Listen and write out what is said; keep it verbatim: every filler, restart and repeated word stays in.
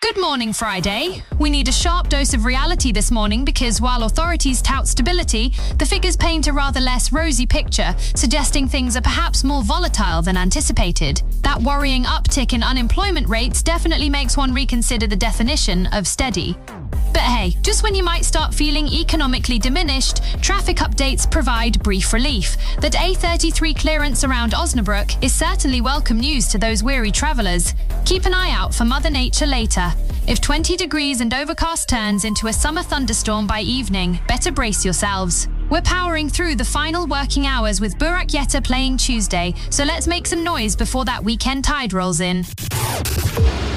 Good morning, Friday. We need a sharp dose of reality this morning because while authorities tout stability, the figures paint a rather less rosy picture, suggesting things are perhaps more volatile than anticipated. That worrying uptick in unemployment rates definitely makes one reconsider the definition of steady. But hey, just when you might start feeling economically diminished, traffic updates provide brief relief. That A thirty-three clearance around Osnabrück is certainly welcome news to those weary travellers. Keep an eye out for Mother Nature later. If twenty degrees and overcast turns into a summer thunderstorm by evening, better brace yourselves. We're powering through the final working hours with Burak Yeta playing Tuesday, so let's make some noise before that weekend tide rolls in.